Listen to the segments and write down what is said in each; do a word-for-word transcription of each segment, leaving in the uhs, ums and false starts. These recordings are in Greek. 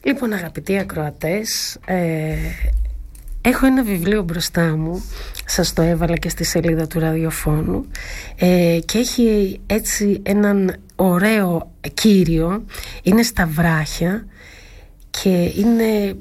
Λοιπόν, αγαπητοί ακροατές, ε, έχω ένα βιβλίο μπροστά μου, σας το έβαλα και στη σελίδα του ραδιοφώνου, ε, και έχει έτσι έναν ωραίο κύριο, είναι στα βράχια και είναι,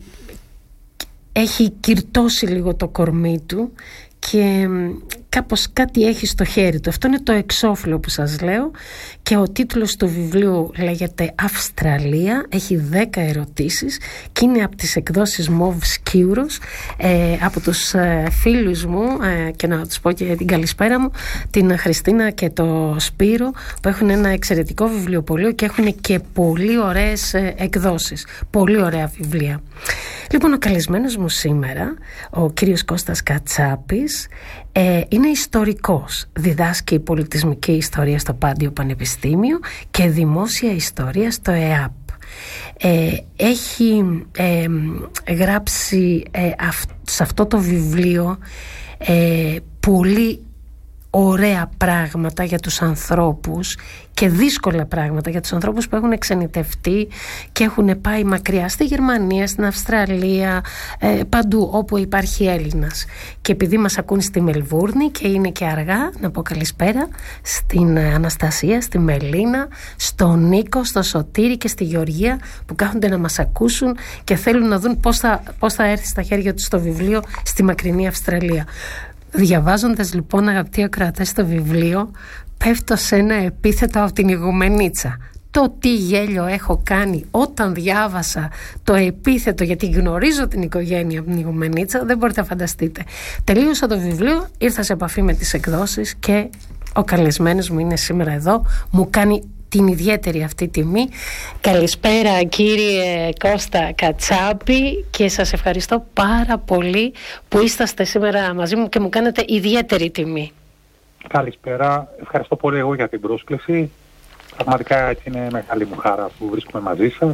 έχει κυρτώσει λίγο το κορμί του και κάπως κάτι έχει στο χέρι του. Αυτό είναι το εξώφυλλο που σας λέω και ο τίτλος του βιβλίου λέγεται Αυστραλία, έχει δέκα ερωτήσεις και είναι από τις εκδόσεις Μοβ Σκύουρος, ε, από τους ε, φίλους μου, ε, και να τους πω και την καλησπέρα μου, την Χριστίνα και το Σπύρο, που έχουν ένα εξαιρετικό βιβλιοπωλείο και έχουν και πολύ ωραίες ε, εκδόσεις, πολύ ωραία βιβλία. Λοιπόν, ο καλεσμένος μου σήμερα, ο κύριος Κώστας Κατσάπης, ε, είναι ιστορικός, διδάσκει πολιτισμική ιστορία στο Πάντιο Πανεπιστήμιο και δημόσια ιστορία στο ΕΑΠ. Ε, έχει ε, γράψει ε, αυ, σε αυτό το βιβλίο ε, πολύ ωραία πράγματα για τους ανθρώπους και δύσκολα πράγματα για τους ανθρώπους που έχουν εξενιτευτεί και έχουν πάει μακριά στη Γερμανία, στην Αυστραλία, ε, παντού όπου υπάρχει Έλληνας. Και επειδή μας ακούν στη Μελβούρνη και είναι και αργά, να πω καλησπέρα στην Αναστασία, στη Μελίνα, στον Νίκο, στο Σωτήρη και στη Γεωργία, που κάθονται να μας ακούσουν και θέλουν να δουν πώς θα, πώς θα έρθει στα χέρια τους το βιβλίο στη μακρινή Αυστραλία. Διαβάζοντας λοιπόν, αγαπητοί ακροατές, το βιβλίο, πέφτω σε ένα επίθετο από την ηγουμενίτσα. Το τι γέλιο έχω κάνει όταν διάβασα το επίθετο, γιατί γνωρίζω την οικογένεια από την ηγουμενίτσα, δεν μπορείτε να φανταστείτε. Τελείωσα το βιβλίο, ήρθα σε επαφή με τις εκδόσεις και ο καλεσμένος μου είναι σήμερα εδώ, μου κάνει την ιδιαίτερη αυτή τιμή. Καλησπέρα κύριε Κώστα Κατσάπη και σας ευχαριστώ πάρα πολύ που είσαστε σήμερα μαζί μου και μου κάνετε ιδιαίτερη τιμή. Καλησπέρα, ευχαριστώ πολύ εγώ για την πρόσκληση. Πραγματικά έτσι είναι μεγάλη μου χαρά που βρίσκομαι μαζί σας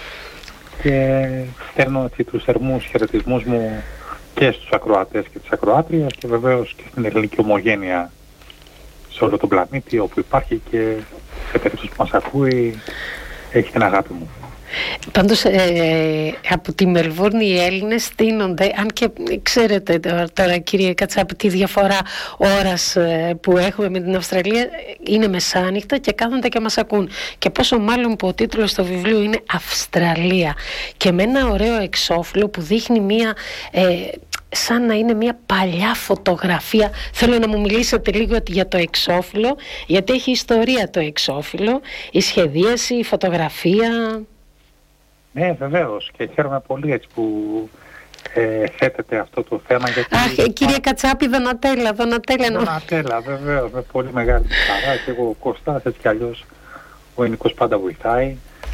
και στέλνω έτσι τους θερμούς χαιρετισμούς μου και στους ακροατές και τις ακροάτριες και βεβαίως και στην ελληνική ομογένεια σε όλο τον πλανήτη όπου υπάρχει και σε περίπτωση που μας ακούει έχει την αγάπη μου. Πάντως ε, από τη Μελβούρνη οι Έλληνες στείνονται, αν και ξέρετε τώρα, τώρα κύριε Κατσάπη τη διαφορά ώρας ε, που έχουμε με την Αυστραλία, είναι μεσάνυχτα και κάθονται και μας ακούν, και πόσο μάλλον που ο τίτλος του βιβλίου είναι Αυστραλία και με ένα ωραίο εξώφυλλο που δείχνει μία ε, σαν να είναι μια παλιά φωτογραφία. Θέλω να μου μιλήσετε λίγο για το εξώφυλλο, γιατί έχει ιστορία το εξώφυλλο, η σχεδίαση, η φωτογραφία. Ναι, βεβαίως, και χαίρομαι πολύ έτσι που ε, θέτετε αυτό το θέμα. Γιατί... Αχ, ε, κύριε Κατσάπη, Δονατέλα, Δονατέλα. Δονατέλα, βεβαίως, με πολύ μεγάλη χαρά, και εγώ ο Κώστας, έτσι κι αλλιώς ο Ενικός πάντα βοηθάει.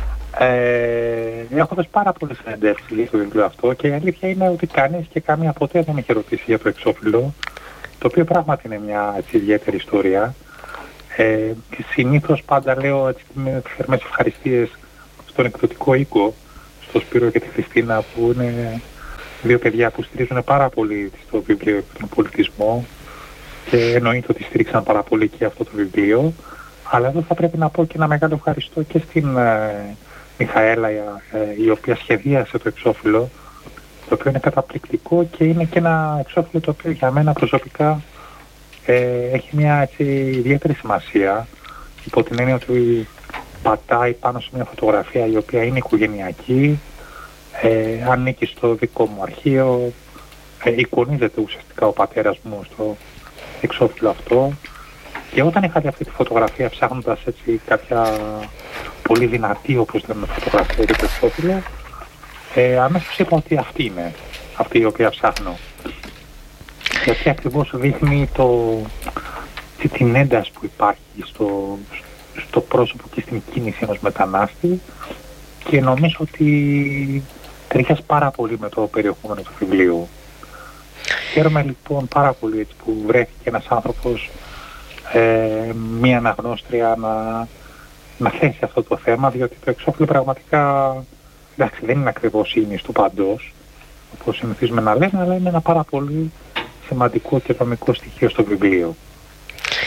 Ε, έχω δώσει πάρα πολλές συνεντεύξεις για το βιβλίο αυτό και η αλήθεια είναι ότι κανείς και καμία ποτέ δεν έχει ρωτήσει για το εξώφυλλο, το οποίο πράγματι είναι μια έτσι, ιδιαίτερη ιστορία. Ε, και συνήθως πάντα λέω έτσι, με θερμές ευχαριστίες στον εκδοτικό οίκο, στο Σπύρο και τη Χριστίνα, που είναι δύο παιδιά που στηρίζουν πάρα πολύ στο βιβλίο και τον πολιτισμό και εννοείται ότι στήριξαν πάρα πολύ και αυτό το βιβλίο. Αλλά εδώ θα πρέπει να πω και ένα μεγάλο ευχαριστώ και στην ε, Μιχαέλα, ε, η οποία σχεδίασε το εξώφυλλο, το οποίο είναι καταπληκτικό και είναι και ένα εξώφυλλο το οποίο για μένα προσωπικά ε, έχει μια έτσι, ιδιαίτερη σημασία, υπό την έννοια ότι πατάει πάνω σε μια φωτογραφία η οποία είναι οικογενειακή, ε, ανήκει στο δικό μου αρχείο, ε, εικονίζεται ουσιαστικά ο πατέρας μου στο εξώφυλλο αυτό. Και όταν είχα δει αυτή τη φωτογραφία ψάχνοντας έτσι κάποια πολύ δυνατή, όπως λέμε, φωτογραφία για το εξώφυλλο, ε, αμέσως είπα ότι αυτή είναι, αυτή η οποία ψάχνω. Γιατί ακριβώς δείχνει το, την ένταση που υπάρχει στο, στο πρόσωπο και στην κίνηση ενός μετανάστη και νομίζω ότι ταιριάζει πάρα πολύ με το περιεχόμενο του βιβλίου. Χαίρομαι λοιπόν πάρα πολύ έτσι, που βρέθηκε ένας άνθρωπος, Ε, μία αναγνώστρια να, να θέσει αυτό το θέμα, διότι το εξώφυλλο πραγματικά εντάξει, δεν είναι ακριβώς ίνις του παντός όπως συνηθίζουμε να λέμε, αλλά είναι ένα πάρα πολύ σημαντικό και δομικό στοιχείο στο βιβλίο.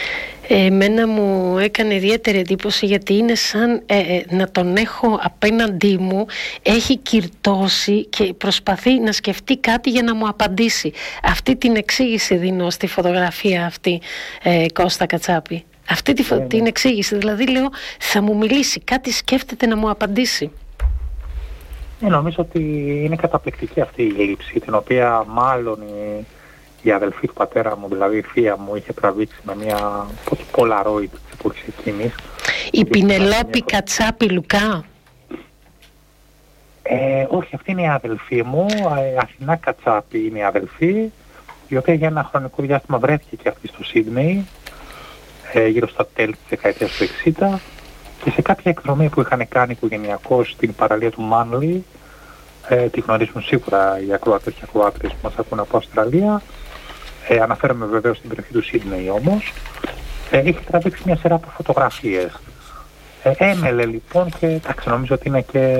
Εμένα μου έκανε ιδιαίτερη εντύπωση, γιατί είναι σαν ε, ε, να τον έχω απέναντί μου, έχει κυρτώσει και προσπαθεί να σκεφτεί κάτι για να μου απαντήσει. Αυτή την εξήγηση δίνω στη φωτογραφία αυτή, ε, Κώστα Κατσάπη. Αυτή τη, yeah, την εξήγηση, δηλαδή λέω θα μου μιλήσει, κάτι σκέφτεται να μου απαντήσει. Ναι, νομίζω ότι είναι καταπληκτική αυτή η λήψη, την οποία μάλλον η, η αδελφή του πατέρα μου, δηλαδή η θεία μου, είχε τραβήξει με μια Polaroid της εποχής εκείνης. Η Πινελόπη Κατσάπη Λουκά. Ε, όχι, αυτή είναι η αδελφή μου, η Αθηνά Κατσάπη είναι η αδελφή, η οποία για ένα χρονικό διάστημα βρέθηκε και αυτή στο Σίδνεϊ, ε, γύρω στα τέλη της δεκαετίας του εξήντα, και σε κάποια εκδρομή που είχαν κάνει οικογενειακώς στην παραλία του Μάνλι, ε, τη γνωρίζουν σίγουρα οι ακροατές και ακροάτριες που μας ακούν από Αυστραλία, ε, αναφέρομαι βεβαίως στην περιοχή του Σίδνεϊ όμως, ε, είχε τραβήξει μια σειρά από φωτογραφίες. Ε, έμελε λοιπόν, και εντάξει, νομίζω ότι είναι και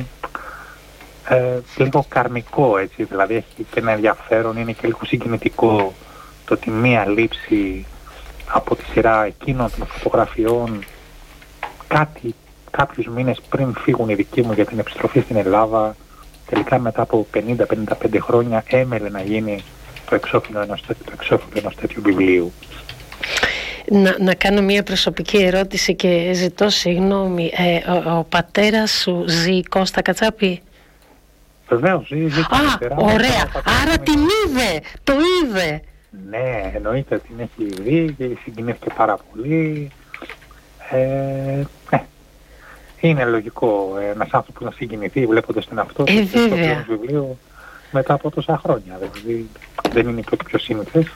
ε, λίγο καρμικό, έτσι, δηλαδή έχει και ένα ενδιαφέρον, είναι και λίγο συγκινητικό το ότι μία λήψη από τη σειρά εκείνων των φωτογραφιών κάτι, κάποιους μήνες πριν φύγουν οι δικοί μου για την επιστροφή στην Ελλάδα, τελικά μετά από πενήντα με πενήντα πέντε χρόνια έμελε να γίνει το εξώφυλλο ενός, το εξώφυλλο ενός τέτοιου βιβλίου. Να, να κάνω μια προσωπική ερώτηση και ζητώ συγγνώμη. Ε, ο, ο πατέρας σου ζει, Κώστα Κατσάπη? Βεβαίως ζει, ζει. Α, ωραία. Άρα την είδε, το είδε. Ναι, εννοείται, την έχει δει και συγκινήθηκε πάρα πολύ. Ε, ε, είναι λογικό ένας άνθρωπος να συγκινηθεί βλέποντας την αυτό ε, στο βιβλίο μετά από τόσα χρόνια. Δηλαδή δεν είναι και πιο σύνηθες.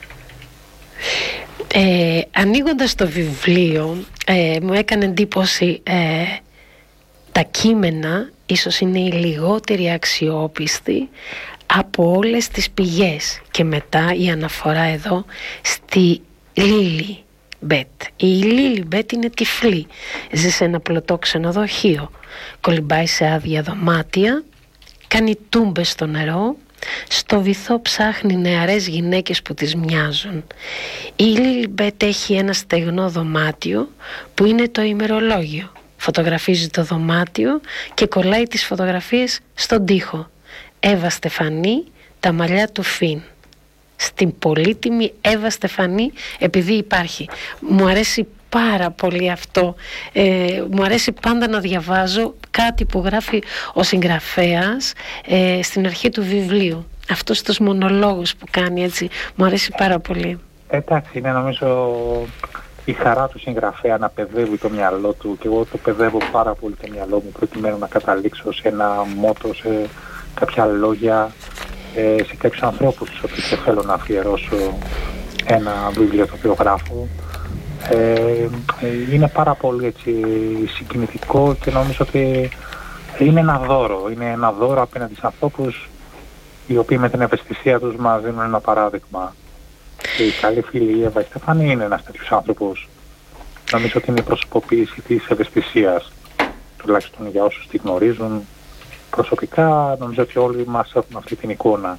Ε, ανοίγοντας το βιβλίο, ε, μου έκανε εντύπωση ε, τα κείμενα ίσως είναι οι λιγότεροι αξιόπιστοι από όλες τις πηγές, και μετά η αναφορά εδώ στη Λίλι Μπέτ. Η Λίλι Μπέτ είναι τυφλή, ζει σε ένα πλωτό ξενοδοχείο, κολυμπάει σε άδεια δωμάτια, κάνει τούμπες στο νερό, στο βυθό ψάχνει νεαρές γυναίκες που τις μοιάζουν. Η Λίλι Μπέτ έχει ένα στεγνό δωμάτιο που είναι το ημερολόγιο. Φωτογραφίζει το δωμάτιο και κολλάει τις φωτογραφίες στον τοίχο. Εύα Στεφανή, τα μαλλιά του Φιν. Στην πολύτιμη Εύα Στεφανή, επειδή υπάρχει. Μου αρέσει πάρα πολύ αυτό. Ε, μου αρέσει πάντα να διαβάζω κάτι που γράφει ο συγγραφέας ε, στην αρχή του βιβλίου. Αυτός τους μονολόγους που κάνει, έτσι, μου αρέσει πάρα πολύ. Εντάξει, είναι νομίζω η χαρά του συγγραφέα να παιδεύει το μυαλό του, και εγώ το παιδεύω πάρα πολύ το μυαλό μου προκειμένου να καταλήξω σε ένα μότο, σε κάποια λόγια, ε, σε κάποιους ανθρώπους στους οποίους θέλω να αφιερώσω ένα βιβλίο το οποίο γράφω. Ε, είναι πάρα πολύ έτσι συγκινητικό, και νομίζω ότι είναι ένα δώρο, είναι ένα δώρο απέναντι στους ανθρώπους οι οποίοι με την ευαισθησία τους μας δίνουν ένα παράδειγμα. Και η καλή φίλη η Εύα Στεφανή είναι ένας τέτοιος άνθρωπος. Νομίζω ότι είναι η προσωποποίηση της ευαισθησίας, τουλάχιστον για όσους τη γνωρίζουν προσωπικά. Νομίζω ότι όλοι μας έχουν αυτή την εικόνα.